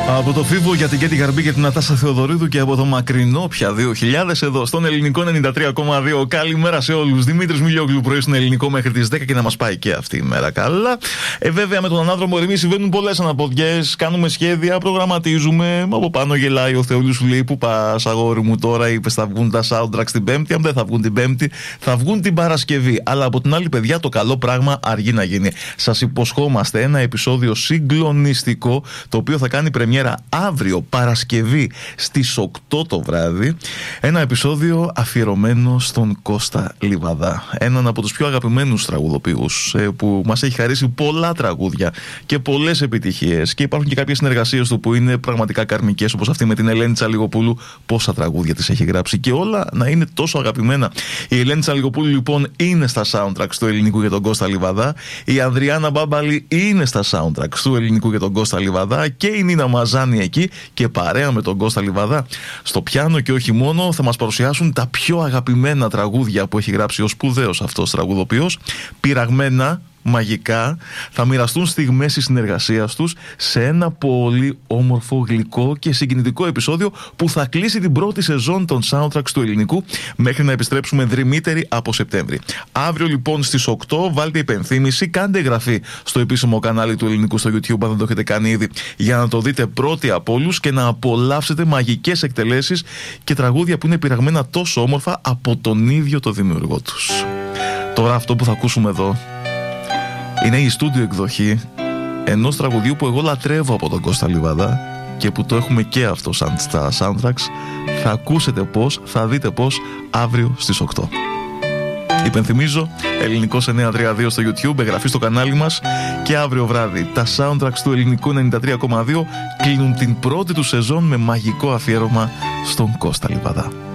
Από το Φίβο για την Κέτη Γαρμπή και την Νατάσα Θεοδωρίδου και από το μακρινό πια 2000 εδώ στον Ελληνικό 93,2. Καλημέρα σε όλους. Δημήτρης Μιλιόγλου πρωί στον Ελληνικό μέχρι τις 10 και να μας πάει και αυτή η μέρα καλά. Βέβαια με τον ανάδρομο Ερμή συμβαίνουν πολλές αναποδιές. Κάνουμε σχέδια, προγραμματίζουμε. Από πάνω γελάει ο Θεούλης, σου λέει: πού πας, αγόρι μου, τώρα είπες θα βγουν τα soundtracks την Πέμπτη. Αν δεν θα βγουν την Πέμπτη, θα βγουν την Παρασκευή. Αλλά από την άλλη, παιδιά, το καλό πράγμα αργεί να γίνει. Σας υποσχόμαστε ένα επεισόδιο συγκλονιστικό, το οποίο θα κάνει πρεμιέρα αύριο Παρασκευή στις 8 το βράδυ. Ένα επεισόδιο αφιερωμένο στον Κώστα Λιβαδά, έναν από τους πιο αγαπημένους τραγουδοποιούς που μας έχει χαρίσει πολλά τραγούδια και πολλές επιτυχίες, και υπάρχουν και κάποιες συνεργασίες του που είναι πραγματικά καρμικές, όπως αυτή με την Ελένη Τσαλιγοπούλου. Πόσα τραγούδια της έχει γράψει και όλα να είναι τόσο αγαπημένα. Η Ελένη Τσαλιγοπούλου λοιπόν είναι στα soundtracks του ελληνικού για τον Κώστα Λιβαδά, η Ανδριάννα Μπάμπαλη είναι στα soundtracks του ελληνικού για τον Κώστα Λιβαδά και η Νίνα Μαζάνη εκεί, και παρέα με τον Κώστα Λιβαδά στο πιάνο και όχι μόνο θα μας παρουσιάσουν τα πιο αγαπημένα τραγούδια που έχει γράψει ο σπουδαίος αυτός τραγουδοποιός, πειραγμένα, μαγικά. Θα μοιραστούν στιγμές της συνεργασίας τους σε ένα πολύ όμορφο, γλυκό και συγκινητικό επεισόδιο που θα κλείσει την πρώτη σεζόν των soundtracks του ελληνικού μέχρι να επιστρέψουμε δρυμύτεροι από Σεπτέμβρη. Αύριο λοιπόν στις 8 βάλτε υπενθύμηση, κάντε εγγραφή στο επίσημο κανάλι του ελληνικού στο YouTube αν δεν το έχετε κάνει ήδη, για να το δείτε πρώτοι από όλους και να απολαύσετε μαγικές εκτελέσεις και τραγούδια που είναι πειραγμένα τόσο όμορφα από τον ίδιο το δημιουργό τους. Τώρα αυτό που θα ακούσουμε εδώ είναι η στούντιο εκδοχή ενός τραγουδιού που εγώ λατρεύω από τον Κώστα Λιβαδά και που το έχουμε και αυτό σαν στα soundtracks. Θα ακούσετε πώς, θα δείτε πώς αύριο στις 8. Υπενθυμίζω, Ελληνικός 932 στο YouTube, εγγραφή στο κανάλι μας, και αύριο βράδυ τα soundtracks του Ελληνικού 93,2 κλείνουν την πρώτη του σεζόν με μαγικό αφιέρωμα στον Κώστα Λιβαδά.